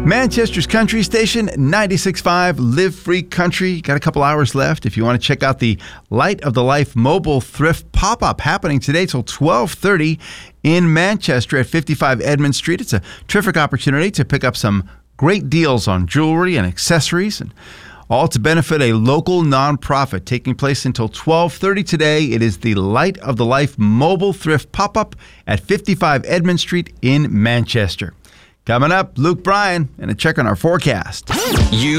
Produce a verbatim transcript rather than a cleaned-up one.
Manchester's country station, ninety-six point five, Live Free Country. Got a couple hours left if you want to check out the Light of the Life mobile thrift pop-up happening today till twelve thirty in Manchester at fifty-five Edmund Street. It's a terrific opportunity to pick up some great deals on jewelry and accessories, and all to benefit a local nonprofit. Taking place until twelve thirty today. It is the Light of the Life mobile thrift pop-up at fifty-five Edmund Street in Manchester. Coming up, Luke Bryan and a check on our forecast. You